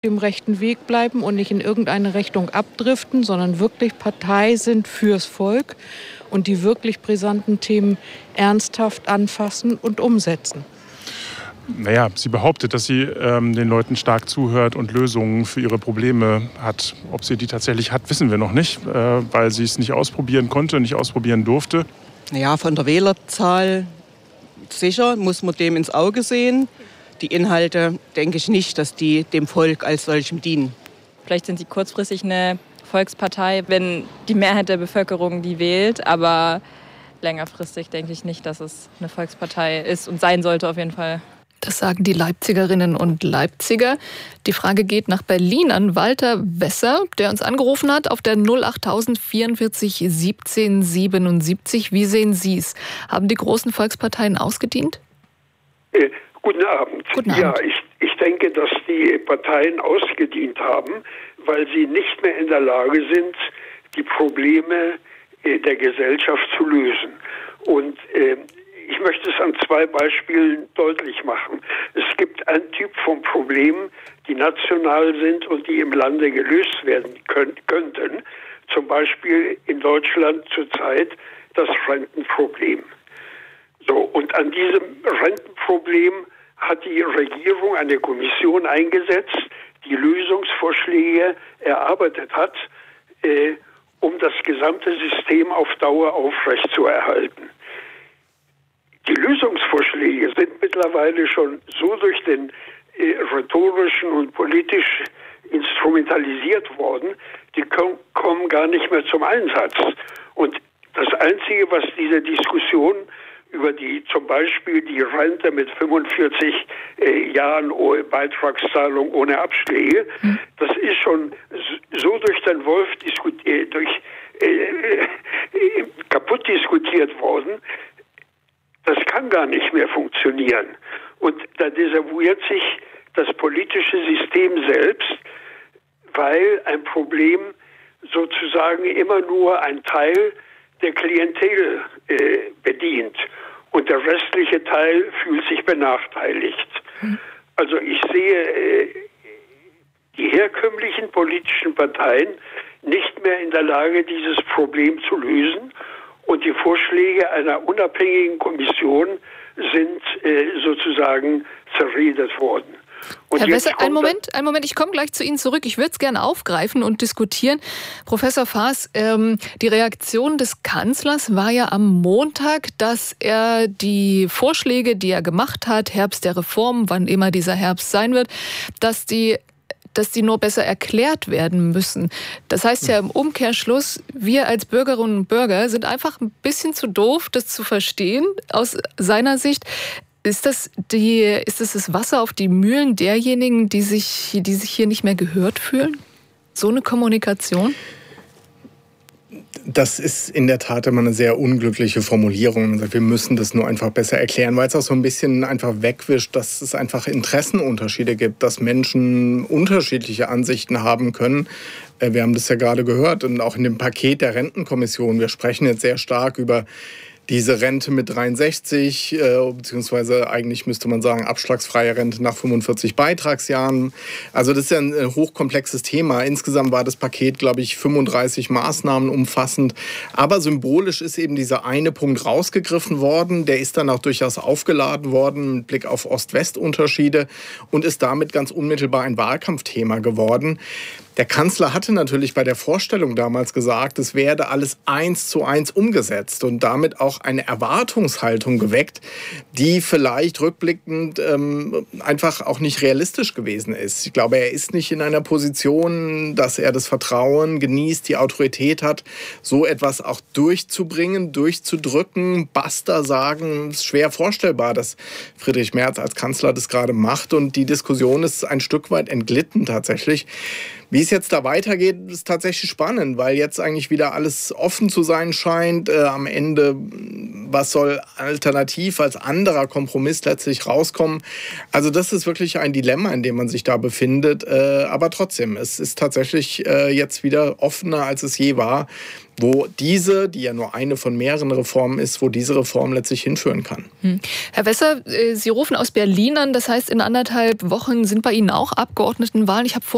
dem rechten Weg bleiben und nicht in irgendeine Richtung abdriften, sondern wirklich Partei sind fürs Volk und die wirklich brisanten Themen ernsthaft anfassen und umsetzen. Naja, sie behauptet, dass sie den Leuten stark zuhört und Lösungen für ihre Probleme hat. Ob sie die tatsächlich hat, wissen wir noch nicht, weil sie es nicht ausprobieren konnte, nicht ausprobieren durfte. Ja, von der Wählerzahl sicher muss man dem ins Auge sehen. Die Inhalte denke ich nicht, dass die dem Volk als solchem dienen. Vielleicht sind sie kurzfristig eine Volkspartei, wenn die Mehrheit der Bevölkerung die wählt. Aber längerfristig denke ich nicht, dass es eine Volkspartei ist und sein sollte auf jeden Fall. Das sagen die Leipzigerinnen und Leipziger. Die Frage geht nach Berlin an Walter Wesser, der uns angerufen hat auf der 08000 44 17 77. Wie sehen Sie es? Haben die großen Volksparteien ausgedient? Guten Abend. Guten Abend. Ja, ich denke, dass die Parteien ausgedient haben, weil sie nicht mehr in der Lage sind, die Probleme der Gesellschaft zu lösen. Und ich möchte es an 2 Beispielen deutlich machen. Es gibt einen Typ von Problemen, die national sind und die im Lande gelöst werden könnten. Zum Beispiel in Deutschland zurzeit das Rentenproblem. So, und an diesem Rentenproblem hat die Regierung eine Kommission eingesetzt, die Lösungsvorschläge erarbeitet hat, um das gesamte System auf Dauer aufrechtzuerhalten. Die Lösungsvorschläge sind mittlerweile schon so durch den rhetorischen und politisch instrumentalisiert worden, die kommen gar nicht mehr zum Einsatz. Und das Einzige, was diese Diskussion über zum Beispiel die Rente mit 45 Jahren Beitragszahlung ohne Abschläge, das ist schon so durch den Wolf kaputt diskutiert worden. Das kann gar nicht mehr funktionieren. Und da desavouiert sich das politische System selbst, weil ein Problem sozusagen immer nur ein Teil der Klientel bedient. Und der restliche Teil fühlt sich benachteiligt. Also ich sehe die herkömmlichen politischen Parteien nicht mehr in der Lage, dieses Problem zu lösen. Und die Vorschläge einer unabhängigen Kommission sind sozusagen zerredet worden. Und Herr Wesser, einen Moment, ich komme gleich zu Ihnen zurück. Ich würde es gerne aufgreifen und diskutieren. Professor Faas, die Reaktion des Kanzlers war ja am Montag, dass er die Vorschläge, die er gemacht hat, Herbst der Reform, wann immer dieser Herbst sein wird, dass die nur besser erklärt werden müssen. Das heißt ja im Umkehrschluss, wir als Bürgerinnen und Bürger sind einfach ein bisschen zu doof, das zu verstehen aus seiner Sicht. Ist das das Wasser auf die Mühlen derjenigen, die sich hier nicht mehr gehört fühlen? So eine Kommunikation? Das ist in der Tat immer eine sehr unglückliche Formulierung. Man sagt, wir müssen das nur einfach besser erklären, weil es auch so ein bisschen einfach wegwischt, dass es einfach Interessenunterschiede gibt, dass Menschen unterschiedliche Ansichten haben können. Wir haben das ja gerade gehört und auch in dem Paket der Rentenkommission. Wir sprechen jetzt sehr stark über diese Rente mit 63, beziehungsweise eigentlich müsste man sagen abschlagsfreie Rente nach 45 Beitragsjahren. Also das ist ja ein hochkomplexes Thema. Insgesamt war das Paket, glaube ich, 35 Maßnahmen umfassend. Aber symbolisch ist eben dieser eine Punkt rausgegriffen worden. Der ist dann auch durchaus aufgeladen worden mit Blick auf Ost-West-Unterschiede und ist damit ganz unmittelbar ein Wahlkampfthema geworden. Der Kanzler hatte natürlich bei der Vorstellung damals gesagt, es werde alles 1:1 umgesetzt und damit auch eine Erwartungshaltung geweckt, die vielleicht rückblickend einfach auch nicht realistisch gewesen ist. Ich glaube, er ist nicht in einer Position, dass er das Vertrauen genießt, die Autorität hat, so etwas auch durchzubringen, durchzudrücken. Basta sagen, ist schwer vorstellbar, dass Friedrich Merz als Kanzler das gerade macht und die Diskussion ist ein Stück weit entglitten tatsächlich. Wie es jetzt da weitergeht, ist tatsächlich spannend, weil jetzt eigentlich wieder alles offen zu sein scheint. Am Ende, was soll alternativ als anderer Kompromiss letztlich rauskommen? Also das ist wirklich ein Dilemma, in dem man sich da befindet. Aber trotzdem, es ist tatsächlich jetzt wieder offener, als es je war, wo diese, die ja nur eine von mehreren Reformen ist, wo diese Reform letztlich hinführen kann. Herr Wesser, Sie rufen aus Berlin an, das heißt, in 1,5 Wochen sind bei Ihnen auch Abgeordnetenwahlen. Ich habe